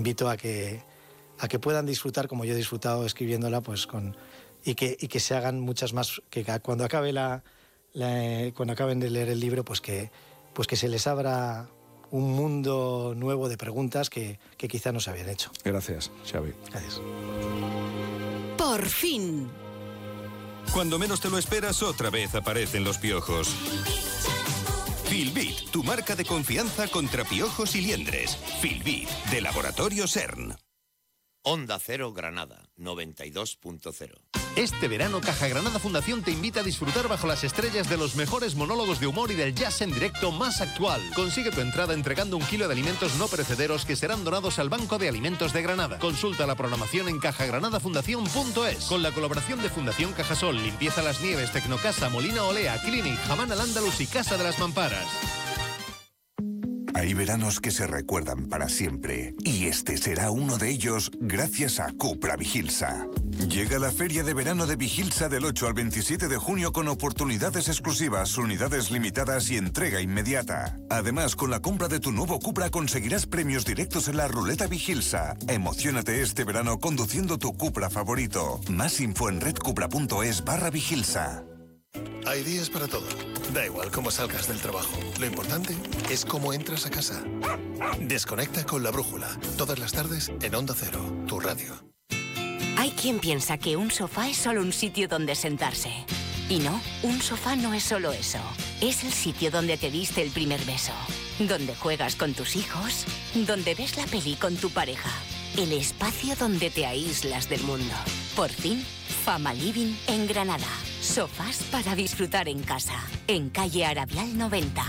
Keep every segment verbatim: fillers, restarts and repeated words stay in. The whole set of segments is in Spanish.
invito a que, a que puedan disfrutar como yo he disfrutado escribiéndola, pues con, y, que, y que se hagan muchas más, que cuando acabe la, la cuando acaben de leer el libro, pues que, pues que se les abra un mundo nuevo de preguntas que, que quizá no se habían hecho. Gracias, Xavi. Gracias. Por fin. Cuando menos te lo esperas, otra vez aparecen los piojos. Filbit, tu marca de confianza contra piojos y liendres. Filbit, de Laboratorio CERN. Onda Cero Granada, noventa y dos punto cero. Este verano, Caja Granada Fundación te invita a disfrutar bajo las estrellas de los mejores monólogos de humor y del jazz en directo más actual. Consigue tu entrada entregando un kilo de alimentos no perecederos que serán donados al Banco de Alimentos de Granada. Consulta la programación en caja granada fundación punto es. Con la colaboración de Fundación Cajasol, Limpieza Las Nieves, Tecnocasa, Molina Olea, Clinic, Jamán al Andalus y Casa de las Mamparas. Hay veranos que se recuerdan para siempre, y este será uno de ellos gracias a Cupra Vigilsa. Llega la Feria de Verano de Vigilsa del ocho al veintisiete de junio con oportunidades exclusivas, unidades limitadas y entrega inmediata. Además, con la compra de tu nuevo Cupra conseguirás premios directos en la ruleta Vigilsa. Emociónate este verano conduciendo tu Cupra favorito. Más info en redcupra.es barra Vigilsa. Hay días para todo. Da igual cómo salgas del trabajo. Lo importante es cómo entras a casa. Desconecta con La Brújula. Todas las tardes en Onda Cero, tu radio. Hay quien piensa que un sofá es solo un sitio donde sentarse. Y no, un sofá no es solo eso. Es el sitio donde te diste el primer beso. Donde juegas con tus hijos. Donde ves la peli con tu pareja. El espacio donde te aíslas del mundo. Por fin, Fama Living en Granada. Sofás para disfrutar en casa. En calle Arabial noventa.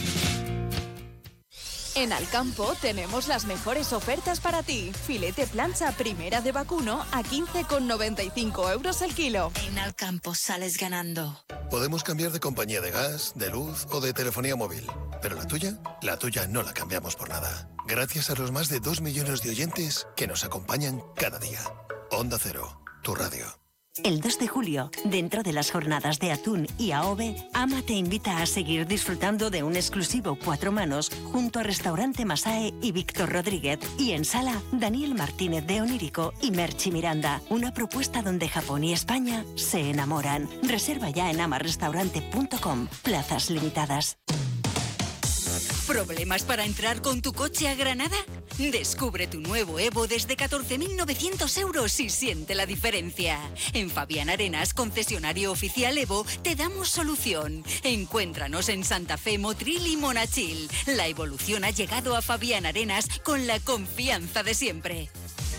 En Alcampo tenemos las mejores ofertas para ti. Filete plancha primera de vacuno a quince con noventa y cinco euros el kilo. En Alcampo sales ganando. Podemos cambiar de compañía de gas, de luz o de telefonía móvil. Pero la tuya, la tuya no la cambiamos por nada. Gracias a los más de dos millones de oyentes que nos acompañan cada día. Onda Cero, tu radio. El dos de julio, dentro de las jornadas de atún y AOVE, Ama te invita a seguir disfrutando de un exclusivo cuatro manos junto a Restaurante Masae y Víctor Rodríguez. Y en sala, Daniel Martínez de Onírico y Merchi Miranda. Una propuesta donde Japón y España se enamoran. Reserva ya en ama restaurante punto com. Plazas limitadas. ¿Problemas para entrar con tu coche a Granada? Descubre tu nuevo Evo desde catorce mil novecientos euros y siente la diferencia. En Fabián Arenas, concesionario oficial Evo, te damos solución. Encuéntranos en Santa Fe, Motril y Monachil. La evolución ha llegado a Fabián Arenas con la confianza de siempre.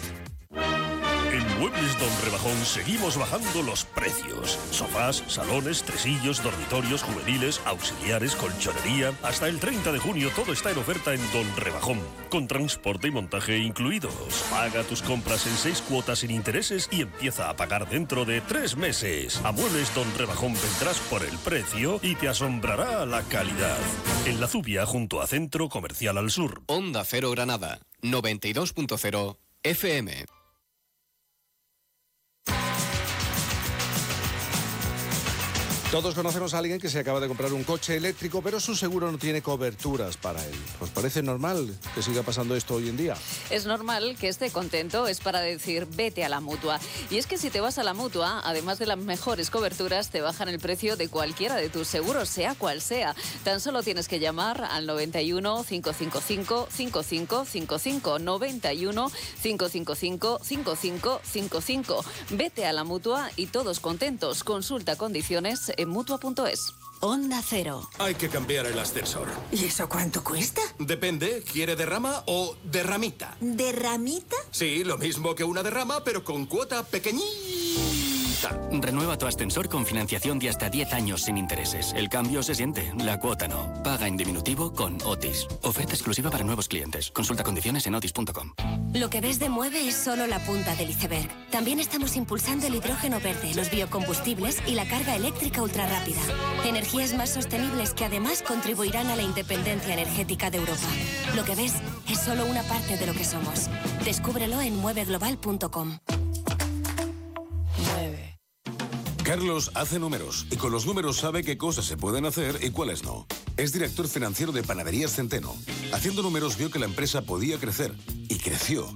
En Muebles Don Rebajón seguimos bajando los precios. Sofás, salones, tresillos, dormitorios, juveniles, auxiliares, colchonería. Hasta el treinta de junio todo está en oferta en Don Rebajón, con transporte y montaje incluidos. Paga tus compras en seis cuotas sin intereses y empieza a pagar dentro de tres meses. A Muebles Don Rebajón vendrás por el precio y te asombrará la calidad. En La Zubia, junto a Centro Comercial al Sur. Onda Cero Granada, noventa y dos punto cero F M. Todos conocemos a alguien que se acaba de comprar un coche eléctrico, pero su seguro no tiene coberturas para él. ¿Os parece normal que siga pasando esto hoy en día? Es normal que esté contento, es para decir vete a la Mutua. Y es que si te vas a la Mutua, además de las mejores coberturas, te bajan el precio de cualquiera de tus seguros, sea cual sea. Tan solo tienes que llamar al noventa y uno, cinco cinco cinco, cinco cinco cinco cinco, noventa y uno, cinco cinco cinco, cinco cinco cinco cinco. Vete a la Mutua y todos contentos. Consulta condiciones en mutua punto es. Onda Cero. Hay que cambiar el ascensor. ¿Y eso cuánto cuesta? Depende, ¿quiere derrama o derramita? ¿Derramita? Sí, lo mismo que una derrama, pero con cuota pequeñita. Renueva tu ascensor con financiación de hasta diez años sin intereses. El cambio se siente, la cuota no. Paga en diminutivo con Otis. Oferta exclusiva para nuevos clientes. Consulta condiciones en otis punto com. Lo que ves de Mueve es solo la punta del iceberg. También estamos impulsando el hidrógeno verde, los biocombustibles y la carga eléctrica ultrarrápida. Energías más sostenibles que además contribuirán a la independencia energética de Europa. Lo que ves es solo una parte de lo que somos. Descúbrelo en mueve global punto com. Carlos hace números y con los números sabe qué cosas se pueden hacer y cuáles no. Es director financiero de Panaderías Centeno. Haciendo números vio que la empresa podía crecer y creció.